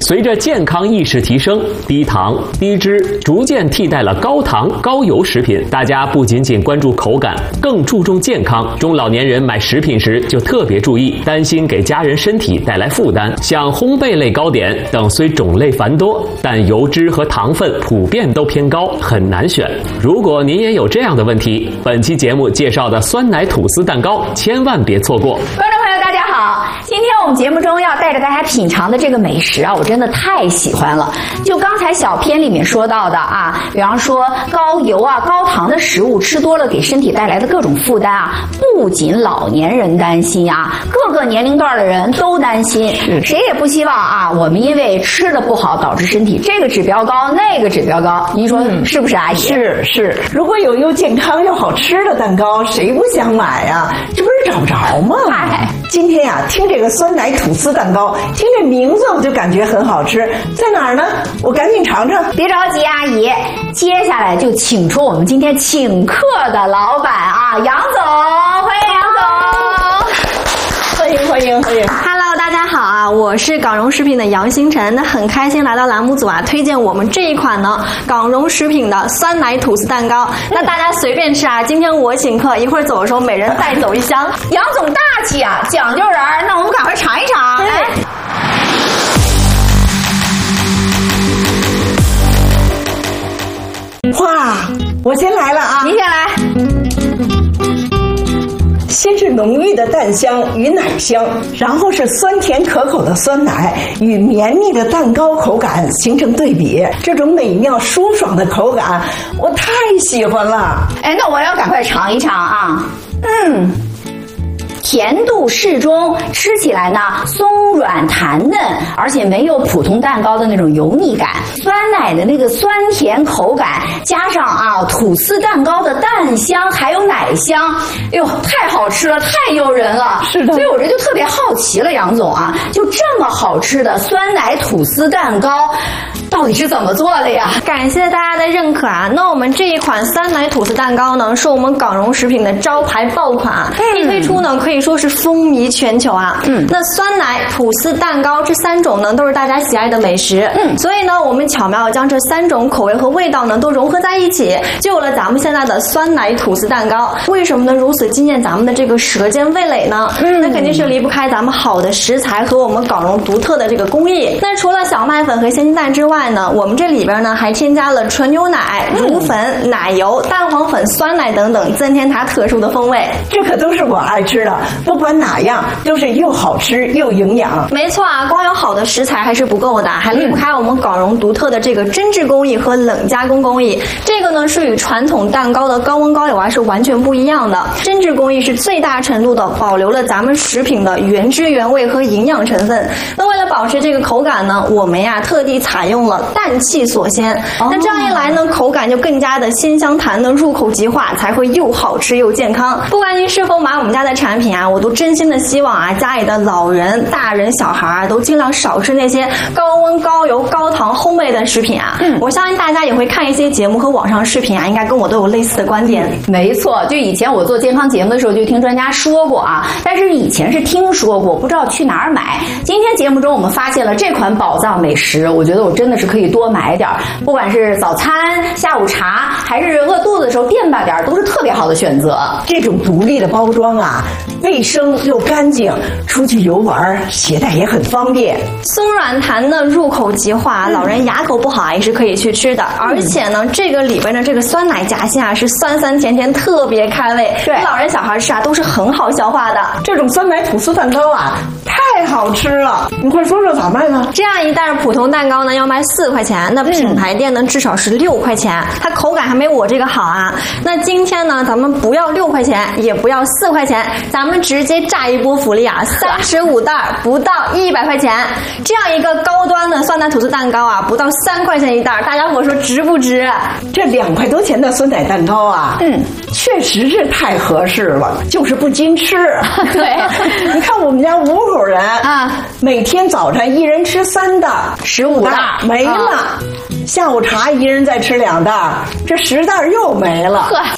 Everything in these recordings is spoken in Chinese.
随着健康意识提升，低糖、低脂逐渐替代了高糖、高油食品。大家不仅仅关注口感，更注重健康。中老年人买食品时就特别注意，担心给家人身体带来负担。像烘焙类糕点等虽种类繁多，但油脂和糖分普遍都偏高，很难选。如果您也有这样的问题，本期节目介绍的酸奶吐司蛋糕千万别错过。 观众朋友大家好，今天我们节目中要带着大家品尝的这个美食啊，我真的太喜欢了。就刚才小片里面说到的啊，比方说高油啊、高糖的食物吃多了给身体带来的各种负担啊，不仅老年人担心啊，各个年龄段的人都担心。谁也不希望啊，我们因为吃的不好导致身体这个指标高那个指标高。您说是不是，阿姨？ 是，如果有又健康又好吃的蛋糕，谁不想买啊？这不是找不着吗？今天呀，听这个酸奶吐司蛋糕，听这名字我就感觉很好吃，在哪儿呢？我赶紧尝尝。 别着急，阿姨，接下来就请出我们今天请客的老板啊，杨总，欢迎杨总。 欢迎。 Hello， 大家好啊，我是港荣食品的杨星辰，那很开心来到栏目组啊，推荐我们这一款呢港荣食品的酸奶吐司蛋糕。那大家随便吃啊，今天我请客，一会儿走的时候每人带走一箱。 杨总大气啊，讲究人，那我们赶快尝一尝。 哇，我先来了啊！ 您先来。 先是浓郁的蛋香与奶香，然后是酸甜可口的酸奶与绵密的蛋糕口感形成对比，这种美妙舒爽的口感我太喜欢了。 哎，那我要赶快尝一尝啊。甜度适中，吃起来呢松软弹嫩，而且没有普通蛋糕的那种油腻感。酸奶的那个酸甜口感，加上啊吐司蛋糕的蛋香还有奶香，哎呦，太好吃了，太诱人了。 是的， 所以我这就特别好奇了，杨总啊，就这么好吃的酸奶吐司蛋糕，到底是怎么做的呀？ 感谢大家的认可啊！那我们这一款酸奶吐司蛋糕呢，是我们港荣食品的招牌爆款，一推出呢可以说是风靡全球啊。那酸奶、吐司蛋糕这三种呢，都是大家喜爱的美食。所以呢，我们巧妙将这三种口味和味道呢都融合在一起，就有了咱们现在的酸奶吐司蛋糕。为什么呢？如此惊艳咱们的这个舌尖味蕾呢？那肯定是离不开咱们好的食材和我们港荣独特的这个工艺。那除了小麦粉和鲜鸡蛋之外呢，我们这里边呢还添加了纯牛奶、乳粉、奶油、蛋黄粉、酸奶等等，增添它特殊的风味。 这可都是我爱吃的，不管哪样都是又好吃又营养。 没错啊，光有好的食材还是不够的，还离不开我们港荣独特的这个针制工艺和冷加工工艺。这个呢是与传统蛋糕的高温高油是完全不一样的。针制工艺是最大程度的保留了咱们食品的原汁原味和营养成分。那为了保持这个口感呢，我们呀特地采用了氮气锁鲜。那这样一来呢，口感就更加的鲜香弹嫩，入口即化，才会又好吃又健康。不管您是否买我们家的产品啊，我都真心的希望啊，家里的老人、大人、小孩啊，都尽量少吃那些高温、高油、高糖烘焙的食品啊。我相信大家也会看一些节目和网上视频啊，应该跟我都有类似的观点。 没错，就以前我做健康节目的时候就听专家说过啊，但是以前是听说过，不知道去哪儿买。今天节目中我们发现了这款宝藏美食，我觉得我真的是可以多买点，不管是早餐、下午茶，还是饿肚子的时候垫吧点，都是特别好的选择。 这种独立的包装啊，卫生又干净，出去游玩携带也很方便。 松软弹嫩，入口即化，老人牙口不好啊也是可以去吃的。而且呢，这个里边的这个酸奶夹心啊，是酸酸甜甜，特别开胃。 对， 老人小孩吃啊都是很好消化的。 这种酸奶吐司蛋糕啊，太好吃了！你快说说咋卖呢？ 这样一袋普通蛋糕呢要卖4块钱，那品牌店呢至少是6块钱，它口感还没我这个好啊。那今天呢，咱们不要6块钱，也不要4块钱，咱们直接炸一波福利啊，35袋不到100块钱，这样一个高端的酸奶吐司蛋糕啊，不到3块钱一袋，大家伙说值不值？ 这2块多钱的酸奶蛋糕啊，确实是太合适了，就是不禁吃。 对， 你看我们家5口人啊， 每天早晨一人吃3袋，15袋没了。下午茶一人再吃2袋，这10袋又没了。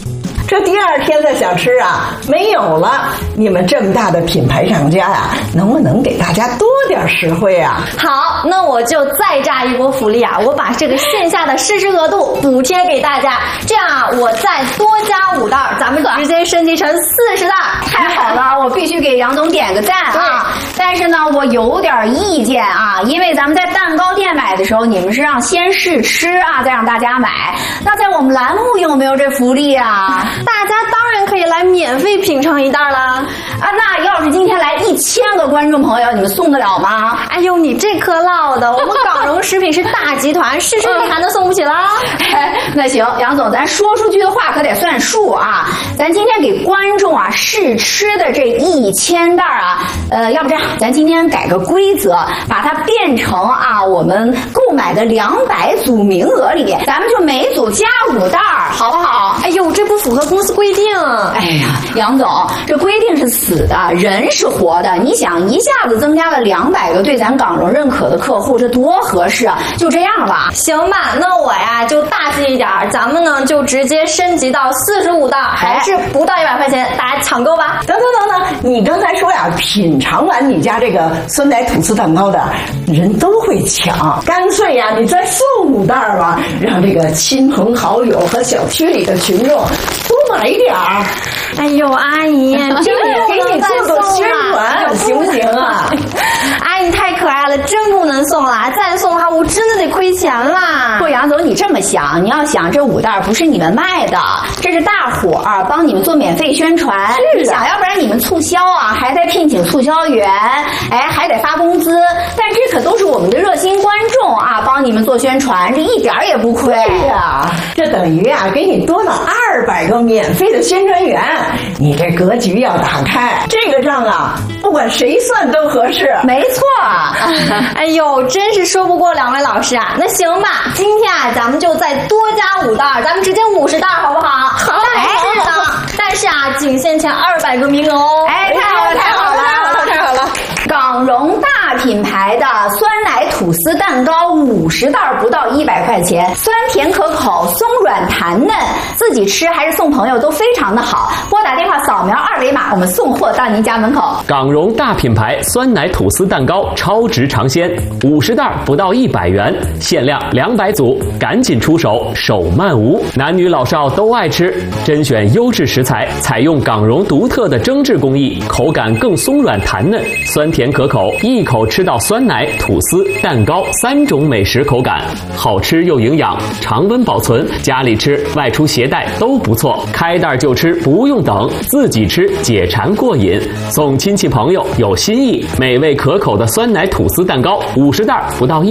这第二天再想吃啊，没有了。你们这么大的品牌厂家呀，能不能给大家多点实惠啊？ 好，那我就再炸一波福利啊！我把这个线下的试吃额度补贴给大家，这样啊，我再多加5袋，咱们直接升级成40袋。 太好了，我必须给杨总点个赞啊！但是呢，我有点意见啊，因为咱们在蛋糕店买的时候，你们是让先试吃啊，再让大家买。那在我们栏目有没有这福利啊？ 大家当然可以来免费品尝1袋啦！ 啊，那要是今天来1000个观众朋友，你们送得了吗？ 哎呦，你这颗唠的，我们港荣食品是大集团，试吃你还能送不起啦？ 那行，杨总，咱说出去的话可得算数啊！咱今天给观众啊试吃的这1000袋啊，要不这样，咱今天改个规则，把它变成啊我们购买的200组名额里，咱们就每组加5袋，好不好？ 哎呦，这不符合公司规定。 哎呀，杨总，这规定是死的，人是活的。你想一下子增加了200个对咱港荣认可的客户，这多合适啊！就这样吧。 行吧，那我呀就大气一点，咱们呢就直接升级到45袋，还是不到100块钱，大家抢购吧。 等，你刚才说呀，品尝完你家这个酸奶吐司蛋糕的人都会抢，干脆呀，你再送5袋吧，让这个亲朋好友和小区里的群众多买一点儿。 哎呦，阿姨，这给你做个宣传，行不行啊？ 阿姨太可爱了，真不能送了，再送的话我真的得亏钱啦。 不，杨总，你这么想，你要想这5袋不是你们卖的，这是大伙儿帮你们做免费宣传。你想，要不然你们促销啊，还得聘请促销员，哎，还得发工资，但这可都是我们的热心观众啊，帮你们做宣传，这一点也不亏。 对呀，这等于啊，给你多了200个免费的宣传员，你这格局要打开，这个账啊，不管谁算都合适。 没错。 哎呦，真是说不过2位老师啊。那行吧，今天啊，咱们就再多加5袋，咱们直接50袋，好不好？好，但是啊，仅限前200个名额哦。 哎，太好了！港荣大品牌的酸奶吐司蛋糕50袋不到100块钱，酸甜可口，松软弹嫩，自己吃还是送朋友都非常的好。拨打电话扫描2维码，我们送货到您家门口。 港荣大品牌酸奶吐司蛋糕超值尝鲜，50袋不到100元，限量200组，赶紧出手，手慢无。男女老少都爱吃，甄选优质食材，采用港荣独特的蒸制工艺，口感更松软弹嫩，酸甜可口，一口吃到酸奶、吐司、蛋糕3种美食口感，好吃又营养，常温保存，家里吃、外出携带都不错。开袋就吃，不用等，自己吃解馋过瘾，送亲戚朋友有新意。美味可口的酸奶吐司蛋糕50袋不到100。